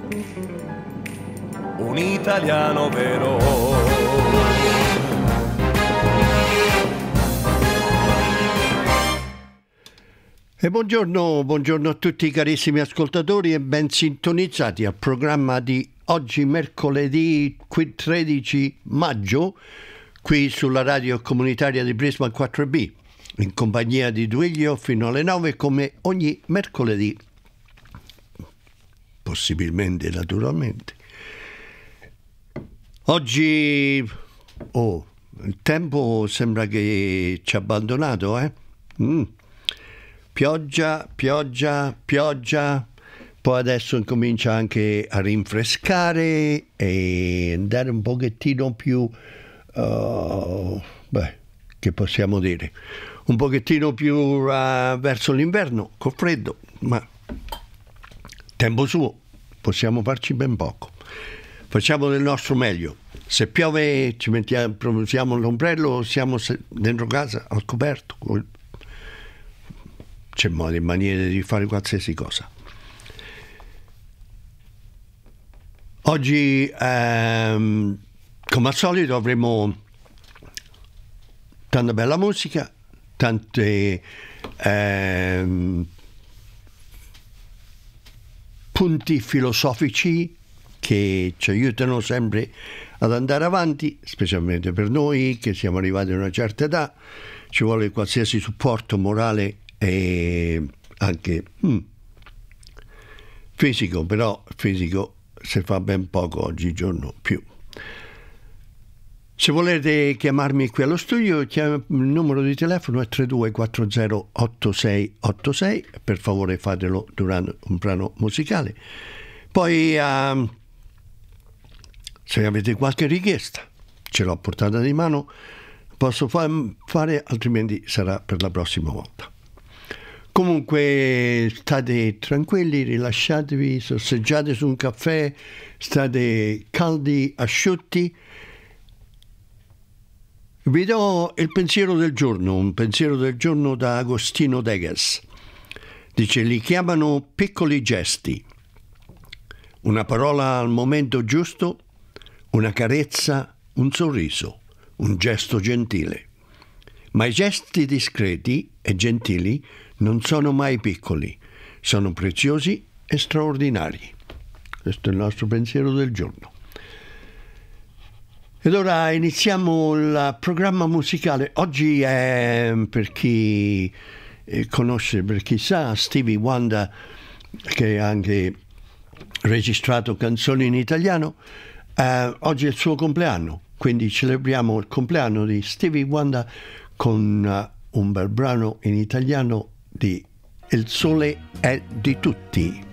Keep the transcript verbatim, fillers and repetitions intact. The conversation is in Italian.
un italiano vero. E buongiorno, buongiorno a tutti carissimi ascoltatori e ben sintonizzati al programma di oggi mercoledì tredici maggio qui sulla radio comunitaria di Brisbane quattro B in compagnia di Duilio fino alle nove come ogni mercoledì, possibilmente naturalmente. Oggi oh, il tempo sembra che ci ha abbandonato, eh? Mm. Pioggia, pioggia, pioggia, poi adesso incomincia anche a rinfrescare e andare un pochettino più, uh, beh, che possiamo dire, un pochettino più uh, verso l'inverno, col freddo, ma tempo suo, possiamo farci ben poco. Facciamo del nostro meglio. Se piove ci mettiamo, usiamo l'ombrello, siamo dentro casa al coperto. C'è modo e maniere di fare qualsiasi cosa. Oggi, ehm, come al solito, avremo tanta bella musica, tante ehm, punti filosofici che ci aiutano sempre ad andare avanti, specialmente per noi che siamo arrivati a una certa età. Ci vuole qualsiasi supporto morale e anche hmm, fisico, però fisico si fa ben poco oggigiorno più. Se volete chiamarmi qui allo studio, il numero di telefono è tre due quattro zero otto sei otto sei, per favore fatelo durante un brano musicale. Poi uh, se avete qualche richiesta ce l'ho portata di mano, posso fa- fare, altrimenti sarà per la prossima volta. Comunque state tranquilli, rilasciatevi, sorseggiate su un caffè, state caldi, asciutti. Vi do il pensiero del giorno, un pensiero del giorno da Agostino Degas. Dice, li chiamano piccoli gesti. Una parola al momento giusto, una carezza, un sorriso, un gesto gentile. Ma i gesti discreti e gentili non sono mai piccoli, sono preziosi e straordinari. Questo è il nostro pensiero del giorno. Ed ora iniziamo il programma musicale. Oggi è, per chi conosce, per chi sa, Stevie Wonder, che ha anche registrato canzoni in italiano, eh, oggi è il suo compleanno, quindi celebriamo il compleanno di Stevie Wonder con uh, un bel brano in italiano di Il sole è di tutti.